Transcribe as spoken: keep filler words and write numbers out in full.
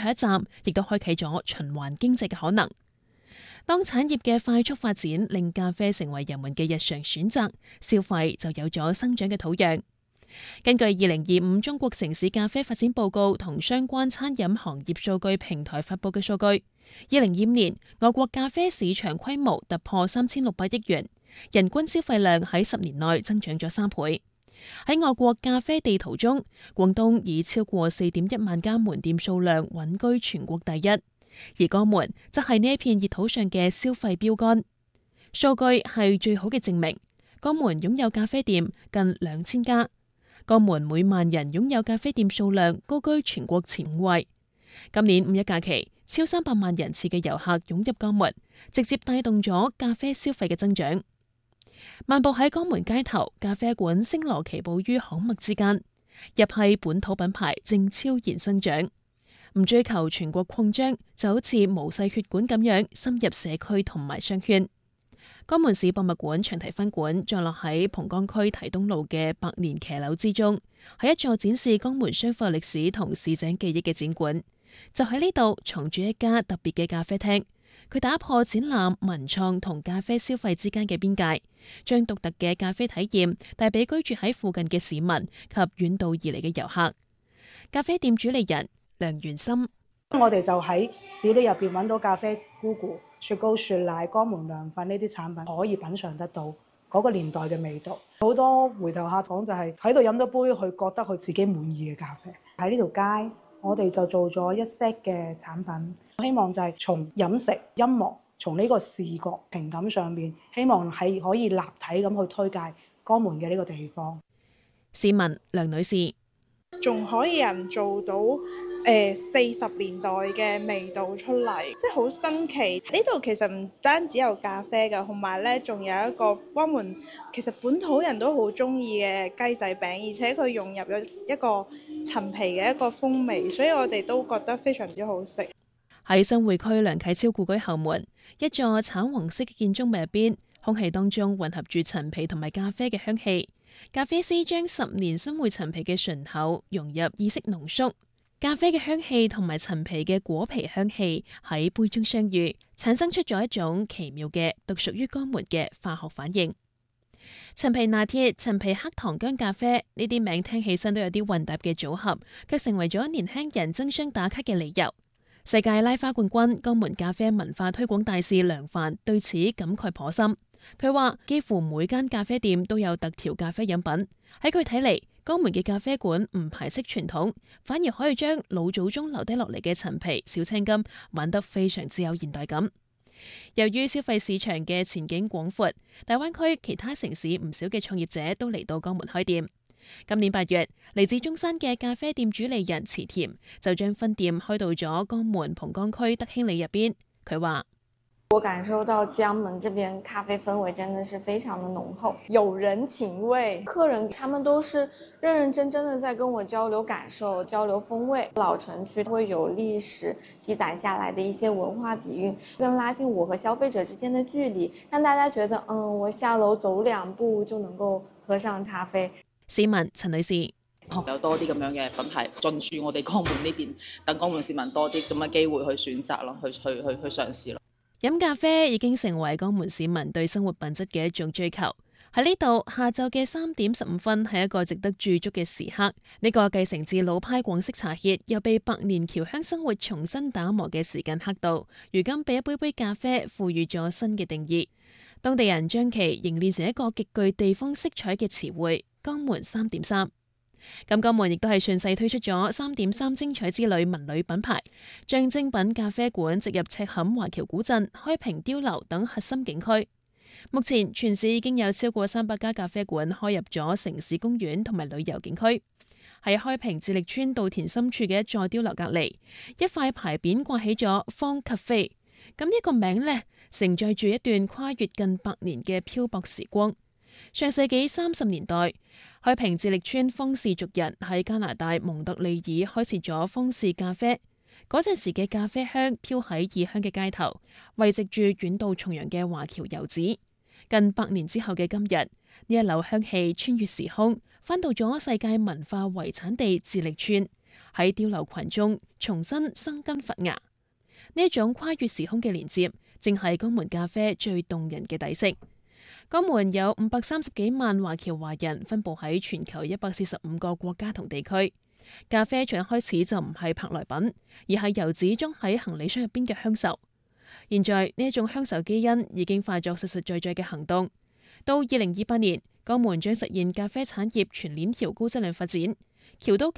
後一站，亦都開啟咗循環經濟嘅可能。當產業嘅快速發展令咖啡成為人們嘅日常選擇，消費就有咗生長嘅土壤。根據二零二五中國城市咖啡發展報告同相關餐飲行業數據平台發佈嘅數據，二零二五年我國咖啡市場規模突破三千六百億元，人均消費量喺十年內增長咗三倍。喺我國咖啡地圖中，廣東以超過四點一萬家門店數量穩居全國第一。而江門則係呢一片熱土上嘅消費標杆，數據係最好嘅證明。江門擁有咖啡店近兩千家，江門每萬人擁有咖啡店數量高居全國前五位。今年五一假期，超三百萬人次嘅遊客湧入江門，直接帶動咗咖啡消費嘅增長。漫步喺江門街頭，咖啡館星羅棋布於巷陌之間，日系本土品牌正超然生長。唔追求全國擴張，就好似毛細血管咁樣深入社區同埋商圈。江門市博物館長堤分館坐落喺蒲崗區堤東路嘅百年騎樓之中，係一座展示江門商埠歷史同市井記憶嘅展館。就喺呢度藏住一家特別嘅咖啡廳，佢打破展覽文創同咖啡消費之間嘅邊界，將獨特嘅咖啡體驗帶俾居住喺附近嘅市民及遠道而嚟嘅遊客。咖啡店主理人梁元森： 我哋就喺市裏入邊揾到咖啡菇菇、雪糕、雪奶、江門涼粉呢啲產品，可以品嚐得到嗰個年代嘅味道。好多回頭客講就係喺度飲咗杯，佢覺得佢自己滿意嘅咖啡。喺呢條街，我哋就做咗一 set 嘅產品，希望就係從飲食、音樂，從呢個視覺、情感上面，希望係可以立體咁去推介江門嘅呢個地方。 市民梁女士： 仲可以人做到誒四十年代嘅味道出嚟，即係好新奇。呢度其實唔單止有咖啡㗎，同埋咧仲有一個江門其實本土人都好中意嘅雞仔餅，而且佢融入咗一個陳皮嘅一個風味，所以我哋都覺得非常之好食。 喺新會區梁啟超故居後門，一座橙黃色嘅建築物入邊，空氣當中混合住陳皮同埋咖啡嘅香氣。咖啡師將十年新會陳皮嘅醇厚融入意式濃縮，咖啡嘅香氣同埋陳皮嘅果皮香氣喺杯中相遇，產生出咗一種奇妙嘅獨屬於江門嘅化學反應。陳皮拿鐵、陳皮黑糖薑咖啡呢啲名聽起身都有啲混搭嘅組合，卻成為咗年輕人爭相打卡嘅理由。世界拉花冠軍、江門咖啡文化推廣大使梁帆對此感慨頗深。佢話幾乎每間咖啡店都有特調咖啡飲品。喺佢睇嚟，江門嘅咖啡館唔排斥傳統，反而可以將老祖宗留低落嚟嘅陳皮、小青柑玩得非常之有現代感。由於消費市場嘅前景廣闊，大灣區其他城市唔少嘅創業者都嚟到江門開店。今年八月，嚟自中山嘅咖啡店主理人池甜就將分店開到咗江門蒲崗區德興里入邊。佢話： 我感受到江門這邊咖啡氛圍真的是非常的濃厚，有人情味，客人他們都是認認真真的在跟我交流感受、交流風味。老城區會有歷史記載下來的一些文化底蘊，更拉近我和消費者之間的距離，讓大家覺得，嗯，我下樓走兩步就能夠喝上咖啡。 市民陳女士： 有多啲咁樣嘅品牌進駐我哋江門呢邊，等江門市民多啲咁嘅機會去選擇咯，去去去去嘗試咯。 飲咖啡已經成為江門市民對生活品質嘅一種追求。喺呢度，下晝嘅三點十五分係一個值得駐足嘅時刻。呢個繼承自老派廣式茶歇，又被百年僑鄉生活重新打磨嘅時間刻度，如今被一杯杯咖啡賦予咗新嘅定義。當地人將其凝練成一個極具地方色彩嘅詞彙——江門三點三。咁江門亦都係順勢推出咗三點三精彩之旅文旅品牌，將精品咖啡館植入赤坎華僑古鎮、開平碉樓等核心景區。目前全市已經有超過三百家咖啡館開入咗城市公園同埋旅遊景區。喺開平智力村稻田深處嘅一座碉樓隔離，一塊牌匾掛起咗方咖啡。咁呢個名呢，承載住一段跨越近百年嘅漂泊時光。上世紀三十年代，開平智力村方氏族人喺加拿大蒙特利爾開設咗方氏咖啡。嗰陣時嘅咖啡香飄喺異鄉嘅街頭，慰藉住遠道重洋嘅華僑遊子。近百年之後嘅今日，呢一縷香氣穿越時空，返到咗世界文化遺產地智力村， 喺碉樓群中重新生根發芽。呢一種跨越時空嘅連接，正係江門咖啡最動人嘅底色。江門有五百三十幾萬華僑華人分佈喺全球一百四十五個國家同地區。咖啡從一開始就唔係舶來品，而係遊子裝喺行李箱入邊嘅鄉愁。現在呢一種鄉愁基因已經化作實實在在嘅行動。到二零二八年，江門將實現咖啡產業全鏈條高質量發展，僑都